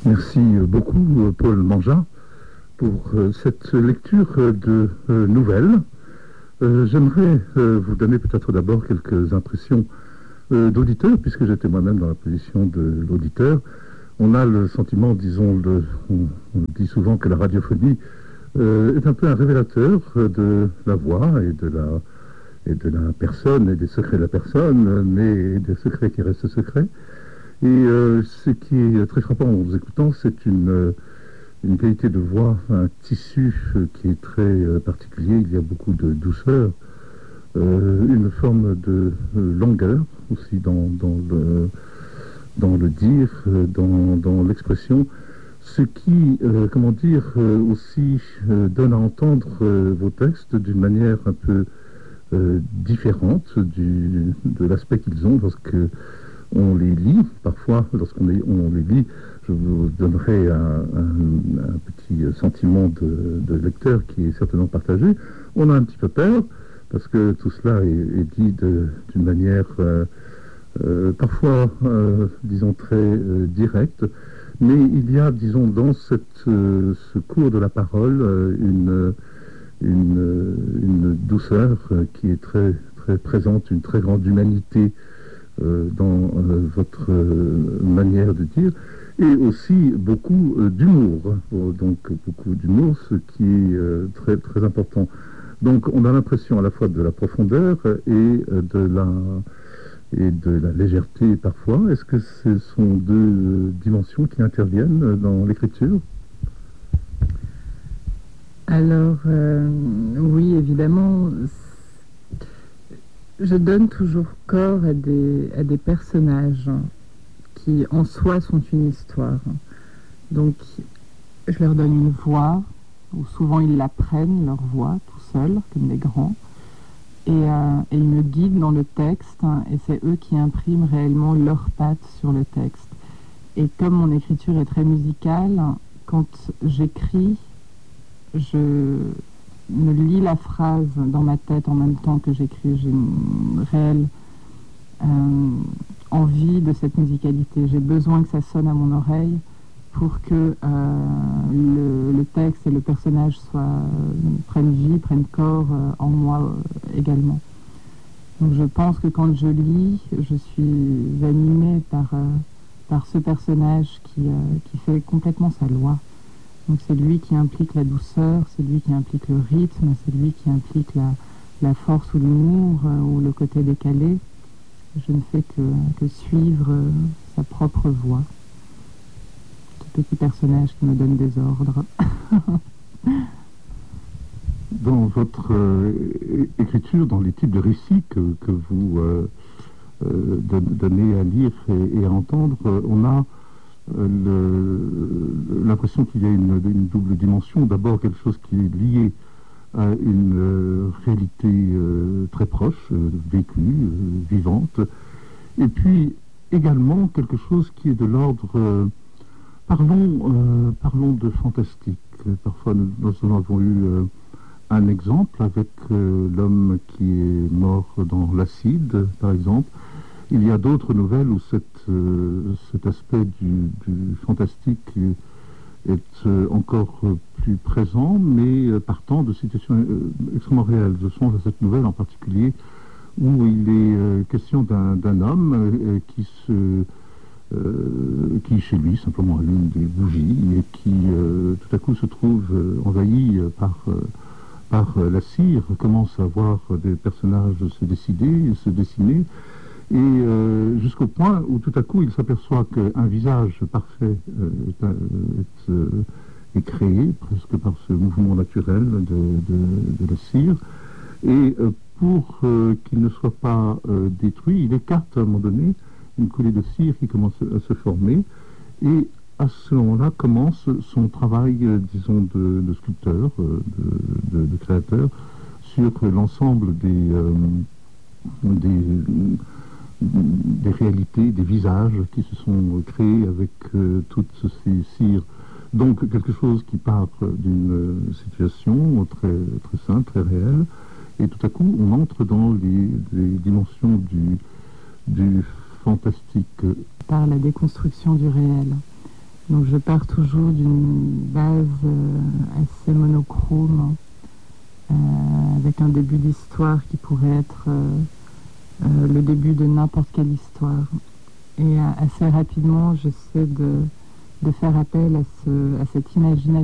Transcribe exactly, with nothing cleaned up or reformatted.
Merci beaucoup, Paul Mangin, pour cette lecture de nouvelles. J'aimerais vous donner peut-être d'abord quelques impressions d'auditeur, puisque j'étais moi-même dans la position de l'auditeur. On a le sentiment, disons, le, on, on dit souvent que la radiophonie euh, est un peu un révélateur de la voix et de la, et de la personne et des secrets de la personne, mais des secrets qui restent secrets. Et euh, ce qui est très frappant en vous écoutant, c'est une, euh, une qualité de voix, un tissu euh, qui est très euh, particulier. Il y a beaucoup de douceur, euh, une forme de euh, longueur aussi dans, dans, le, dans le dire, euh, dans, dans l'expression, ce qui, euh, comment dire, euh, aussi euh, donne à entendre euh, vos textes d'une manière un peu euh, différente du, de l'aspect qu'ils ont lorsque on les lit. Parfois, lorsqu'on les, on les lit, je vous donnerai un, un, un petit sentiment de, de lecteur qui est certainement partagé. On a un petit peu peur, parce que tout cela est, est dit d'une manière euh, euh, parfois, euh, disons, très euh, directe. Mais il y a, disons, dans cette, euh, ce cours de la parole, euh, une, une, une douceur euh, qui est très, très présente, une très grande humanité Euh, dans euh, votre euh, manière de dire, et aussi beaucoup euh, d'humour, donc beaucoup d'humour, ce qui est euh, très, très important. Donc on a l'impression à la fois de la profondeur et euh, de la, et de la légèreté parfois. Est-ce que ce sont deux euh, dimensions qui interviennent dans l'écriture? Alors, euh, oui, évidemment, je donne toujours corps à des, à des personnages qui, en soi, sont une histoire. Donc, je leur donne une voix, ou souvent ils la prennent, leur voix, tout seuls, comme des grands, et, euh, et ils me guident dans le texte, et c'est eux qui impriment réellement leurs pattes sur le texte. Et comme mon écriture est très musicale, quand j'écris, je me lis la phrase dans ma tête en même temps que j'écris. J'ai une réelle euh, envie de cette musicalité. J'ai besoin que ça sonne à mon oreille pour que euh, le, le texte et le personnage soient, euh, prennent vie, prennent corps euh, en moi euh, également. Donc je pense que quand je lis, je suis animée par, euh, par ce personnage qui, euh, qui fait complètement sa loi. Donc c'est lui qui implique la douceur, c'est lui qui implique le rythme, c'est lui qui implique la, la force ou l'humour euh, ou le côté décalé. Je ne fais que, que suivre euh, sa propre voix. Ce petit personnage qui me donne des ordres. Dans votre euh, écriture, dans les types de récits que, que vous euh, euh, donnez à lire et, et à entendre, on a l'impression qu'il y a une, une double dimension. D'abord quelque chose qui est lié à une euh, réalité euh, très proche, euh, vécue, euh, vivante, et puis également quelque chose qui est de l'ordre, euh, parlons, euh, parlons de fantastique. Parfois nous, nous avons eu euh, un exemple avec euh, l'homme qui est mort dans l'acide, par exemple. Il y a d'autres nouvelles où cette, euh, cet aspect du, du fantastique est euh, encore plus présent, mais euh, partant de situations euh, extrêmement réelles. Je songe à cette nouvelle en particulier où il est euh, question d'un homme euh, qui, se, euh, qui chez lui simplement allume des bougies et qui euh, tout à coup se trouve euh, envahi par, euh, par la cire, commence à voir des personnages se décider, se dessiner. Et euh, jusqu'au point où tout à coup il s'aperçoit qu'un visage parfait euh, est, est, euh, est créé presque par ce mouvement naturel de, de, de la cire. Et euh, pour euh, qu'il ne soit pas euh, détruit, il écarte à un moment donné une coulée de cire qui commence à se former. Et à ce moment-là commence son travail, euh, disons, de, de sculpteur, euh, de, de, de créateur, sur l'ensemble des... Euh, des des réalités, des visages qui se sont créés avec euh, toutes ces cires. Donc quelque chose qui part d'une euh, situation très, très simple, très réelle, et tout à coup on entre dans les, les dimensions du, du fantastique. Par la déconstruction du réel. Donc je pars toujours d'une base euh, assez monochrome, euh, avec un début d'histoire qui pourrait être euh, euh, le début de n'importe quelle histoire. Et euh, assez rapidement, j'essaie de, de faire appel à, ce, à cette imagination